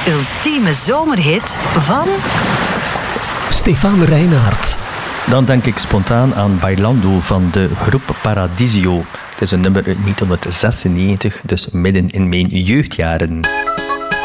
ultieme zomerhit van Stefan Reinhardt. Dan denk ik spontaan aan Bailando van de groep Paradiso. Het is een nummer uit 1996, dus midden in mijn jeugdjaren.